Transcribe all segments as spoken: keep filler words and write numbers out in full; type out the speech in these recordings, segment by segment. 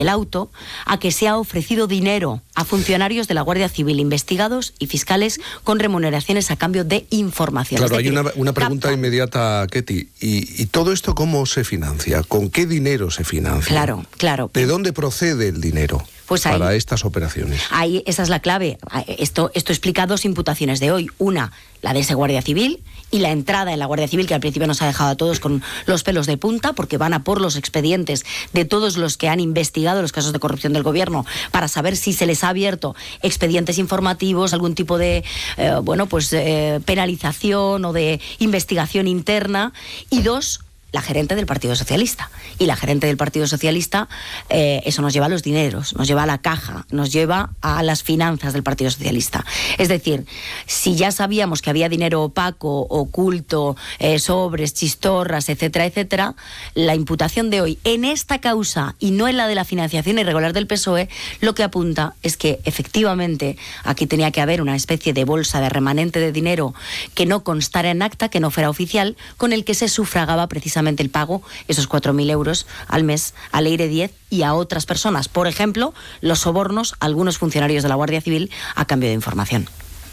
el auto a que se ha ofrecido dinero a funcionarios de la Guardia Civil, investigados y fiscales con remuneraciones a cambio de información. Claro, es decir, hay una, una pregunta capta. inmediata, Ketty. ¿Y, ¿Y todo esto cómo se financia? ¿Con qué dinero se financia? Claro, claro. ¿De dónde procede el dinero? Pues ahí, para estas operaciones. Ahí, esa es la clave. Esto, esto explica dos imputaciones de hoy. Una, la de ese Guardia Civil, y la entrada en la Guardia Civil, que al principio nos ha dejado a todos con los pelos de punta, porque van a por los expedientes de todos los que han investigado los casos de corrupción del gobierno, para saber si se les ha abierto expedientes informativos, algún tipo de eh, bueno, pues eh, penalización o de investigación interna. Y dos, la gerente del Partido Socialista. Y la gerente del Partido Socialista, eh, eso nos lleva a los dineros, nos lleva a la caja, nos lleva a las finanzas del Partido Socialista. Es decir, si ya sabíamos que había dinero opaco, oculto, eh, sobres, chistorras, etcétera, etcétera, la imputación de hoy en esta causa y no en la de la financiación irregular del P S O E, lo que apunta es que efectivamente aquí tenía que haber una especie de bolsa de remanente de dinero que no constara en acta, que no fuera oficial, con el que se sufragaba precisamente el pago, esos cuatro mil euros al mes, a Leire Díez y a otras personas. Por ejemplo, los sobornos a algunos funcionarios de la Guardia Civil a cambio de información.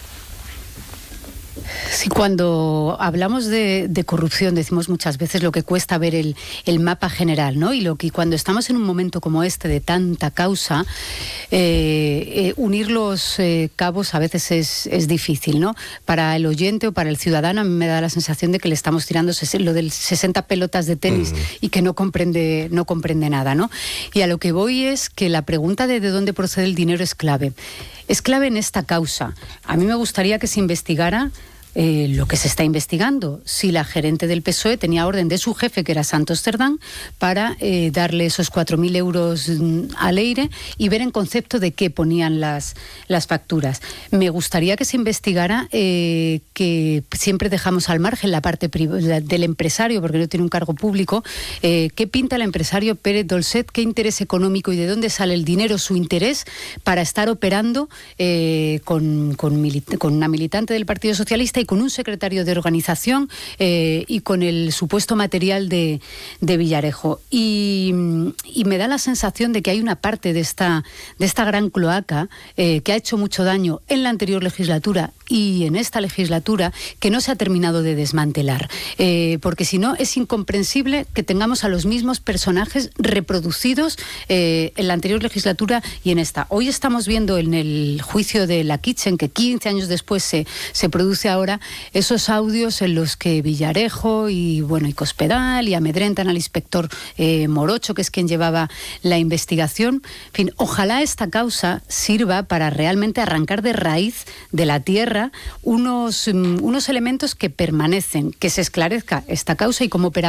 Sí, cuando hablamos de, de corrupción decimos muchas veces lo que cuesta ver el, el mapa general, ¿no? Y lo que cuando estamos en un momento como este de tanta causa, eh, eh, unir los eh, cabos a veces es, es difícil, ¿no? Para el oyente o para el ciudadano a mí me da la sensación de que le estamos tirando lo del sesenta pelotas de tenis mm. y que no comprende, no comprende nada, ¿no? Y a lo que voy es que la pregunta de de dónde procede el dinero es clave. Es clave en esta causa. A mí me gustaría que se investigara Eh, lo que se está investigando, si la gerente del P S O E tenía orden de su jefe, que era Santos Cerdán, para eh, darle esos cuatro mil euros a Leire y ver en concepto de qué ponían las, las facturas. Me gustaría que se investigara, eh, que siempre dejamos al margen la parte del empresario, porque no tiene un cargo público, eh, qué pinta el empresario Pérez Dolcet, qué interés económico y de dónde sale el dinero, su interés para estar operando eh, con, con, con una militante del Partido Socialista y con un secretario de organización eh, y con el supuesto material de, de Villarejo. Y, y me da la sensación de que hay una parte de esta, de esta gran cloaca eh, que ha hecho mucho daño en la anterior legislatura y en esta legislatura que no se ha terminado de desmantelar. Eh, porque si no, es incomprensible que tengamos a los mismos personajes reproducidos eh, en la anterior legislatura y en esta. Hoy estamos viendo en el juicio de la Kitchen, que quince años después se, se produce ahora, esos audios en los que Villarejo y bueno y Cospedal y amedrentan al inspector eh, Morocho, que es quien llevaba la investigación. En fin, ojalá esta causa sirva para realmente arrancar de raíz de la tierra unos, um, unos elementos que permanecen, que se esclarezca esta causa y cómo opera